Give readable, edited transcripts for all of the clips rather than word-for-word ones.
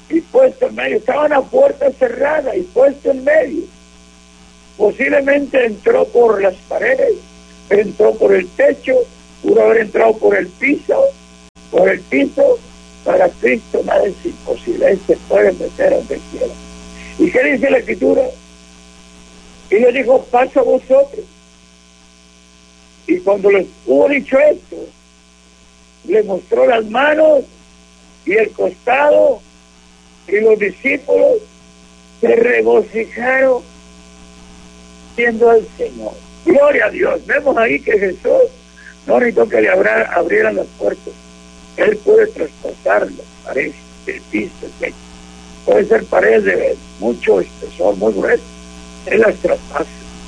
y puesto en medio. Estaba una puerta cerrada y puesto en medio. Posiblemente entró por las paredes, entró por el techo, pudo haber entrado por el piso. Para Cristo nada es imposible. Él se puede meter donde quiera. ¿Y qué dice la Escritura? Y le dijo, pasa vosotros. Y cuando les hubo dicho esto, le mostró las manos y el costado, y los discípulos se regocijaron viendo al Señor. Gloria a Dios. Vemos ahí que Jesús no necesitó que le abrieran las puertas. Él puede traspasar las paredes, el piso, el techo. Puede ser paredes de mucho espesor, muy grueso. Él las traspasa.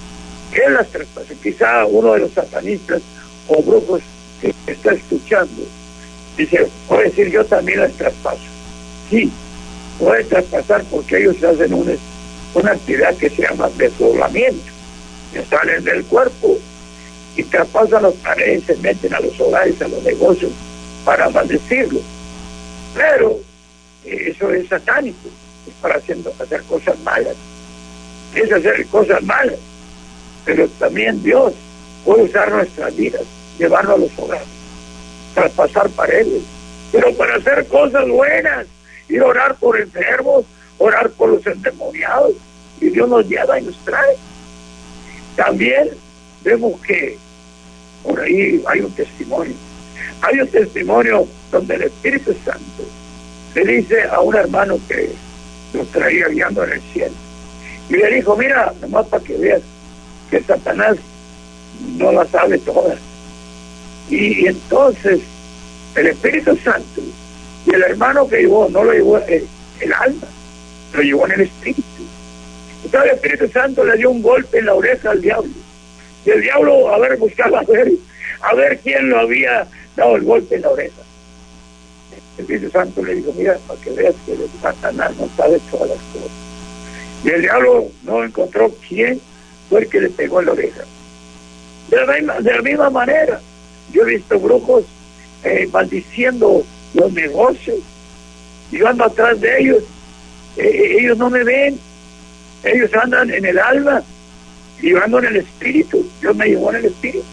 Quizá uno de los satanistas o brujos que está escuchando dice, puede decir, yo también las traspaso. Sí, puede traspasar porque ellos hacen una actividad que se llama desdoblamiento, que salen del cuerpo y traspasan las paredes, se meten a los hogares, a los negocios para maldecirlos. Pero eso es satánico, es para hacer cosas malas, es hacer cosas malas. Pero también Dios puede usar nuestras vidas, llevarnos a los hogares, traspasar paredes, pero para hacer cosas buenas, ir a orar por enfermos, orar por los endemoniados, y Dios nos lleva y nos trae. También vemos que por ahí hay un testimonio donde el Espíritu Santo le dice a un hermano que nos traía guiando en el cielo, y le dijo, mira, nomás para que veas que Satanás no la sabe todas. Y entonces el Espíritu Santo y el hermano que llevó, no lo llevó el alma, lo llevó en el Espíritu. Entonces el Espíritu Santo le dio un golpe en la oreja al diablo. Y el diablo, buscaba a ver quién lo había dado el golpe en la oreja. El Espíritu Santo le dijo, mira, para que veas que el Satanás no sabe todas las cosas. Y el diablo no encontró quién fue el que le pegó en la oreja. De la misma manera, yo he visto brujos maldiciendo los negocios. Yo ando atrás de ellos. Ellos no me ven. Ellos andan en el alma. Y yo ando en el espíritu. Dios me llevó en el espíritu.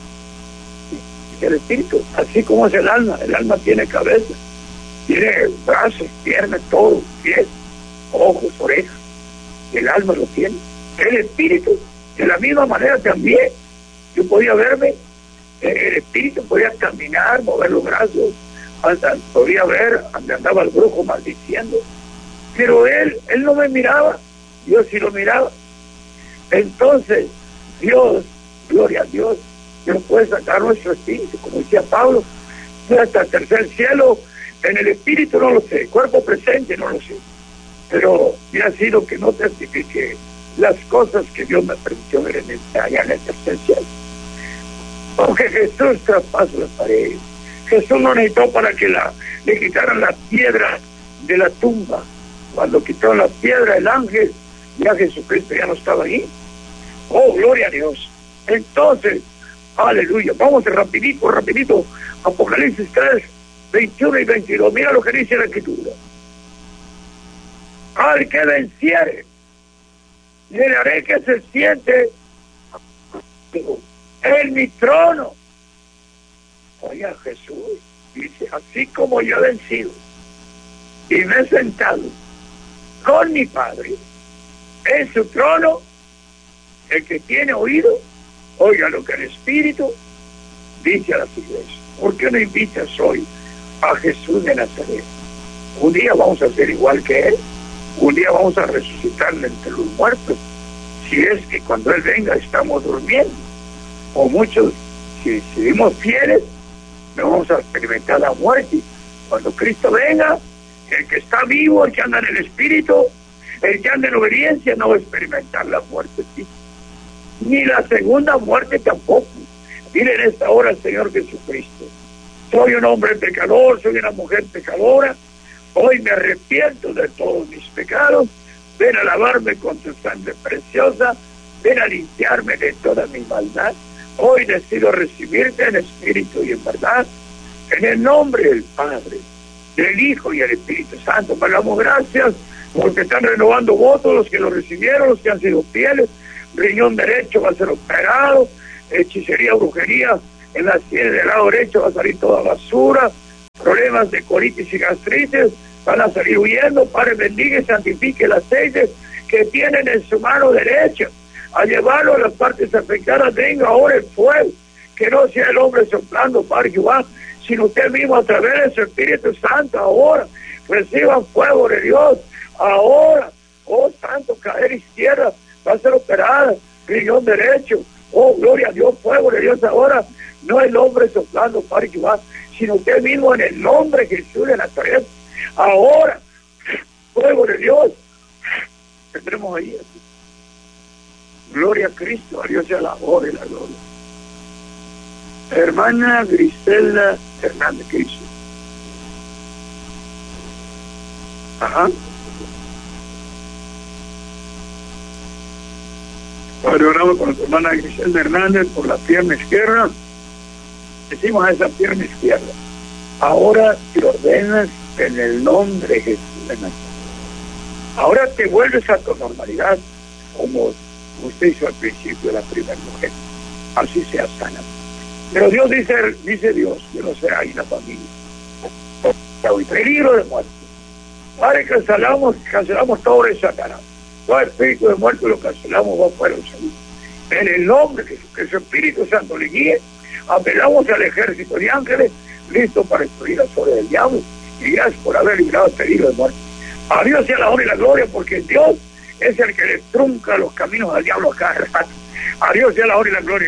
El espíritu, así como es el alma tiene cabeza, tiene brazos, piernas, todo, pies, ojos, orejas. El alma lo tiene. El espíritu, de la misma manera también. Yo podía verme, el espíritu podía caminar, mover los brazos, podía ver donde andaba el brujo maldiciendo, pero él no me miraba, yo sí lo miraba. Entonces Dios, gloria a Dios, Dios puede sacar nuestro espíritu, como decía Pablo, hasta el tercer cielo. En el espíritu no lo sé, cuerpo presente no lo sé, pero me ha sido que no testifique las cosas que Dios me permitió ver allá en el tercer cielo. Porque Jesús traspasó las paredes. Jesús no necesitó para que le quitaran la piedra de la tumba. Cuando quitó la piedra el ángel, ya Jesucristo ya no estaba ahí. Oh, gloria a Dios. Entonces, aleluya, vamos rapidito, Apocalipsis 3, 21 y 22, mira lo que dice la Escritura. Al que venciere, le haré que se siente en mi trono. Oye, Jesús dice, así como yo he vencido y me he sentado con mi Padre en su trono, el que tiene oído, oiga lo que el Espíritu dice a las iglesias. ¿Por qué no invitas hoy a Jesús de Nazaret? Un día vamos a ser igual que Él, un día vamos a resucitar entre los muertos, si es que cuando Él venga estamos durmiendo, o muchos, si seguimos fieles, no vamos a experimentar la muerte. Cuando Cristo venga, el que está vivo, el que anda en el Espíritu, el que anda en obediencia, no va a experimentar la muerte, ¿sí? Ni la segunda muerte tampoco. Dile en esta hora al Señor Jesucristo, soy un hombre pecador, soy una mujer pecadora, hoy me arrepiento de todos mis pecados, ven a lavarme con tu sangre preciosa, ven a limpiarme de toda mi maldad. Hoy decido recibirte en espíritu y en verdad, en el nombre del Padre, del Hijo y el Espíritu Santo. Pero damos gracias porque están renovando votos los que lo recibieron, los que han sido fieles. Riñón derecho va a ser operado, hechicería, brujería, en la sien del lado derecho va a salir toda basura, problemas de colitis y gastritis van a salir huyendo. Padre, bendiga y santifique el aceite que tienen en su mano derecha, a llevarlo a las partes afectadas. Venga ahora el fuego, que no sea el hombre soplando, Padre Jehová, sino usted mismo a través de su Espíritu Santo. Ahora reciban fuego de Dios, ahora, oh santo, cadera izquierda va a ser operada, riñón derecho, oh gloria a Dios, fuego de Dios ahora, no el hombre soplando, Padre Jehová, sino usted mismo en el nombre de Jesús de Nazaret. Ahora, fuego de Dios, tendremos ahí. Gloria a Cristo, a Dios sea la honra y la gloria. Hermana Griselda Hernández, ¿qué hizo? Ajá. Padre, oramos con nuestra hermana Griselda Hernández por la pierna izquierda. Decimos a esa pierna izquierda: ahora te ordenas en el nombre de Jesús de Nazaret. Ahora te vuelves a tu normalidad, como usted hizo al principio de la primera mujer. Así sea sana. Pero Dios dice Dios, que no sea ahí la familia. Peligro de muerte. Padre, cancelamos todo de Satanás. Todo espíritu de muerte lo cancelamos, va fuera del salud. En el nombre de Jesús, que su Espíritu Santo le guíe. Apelamos al ejército de ángeles listos para destruir las obras del diablo, y gracias por haber librado el peligro de muerte. A Dios sea la honra y la gloria, porque Dios es el que le trunca los caminos al diablo a cada rato. A Dios sea la honra y la gloria.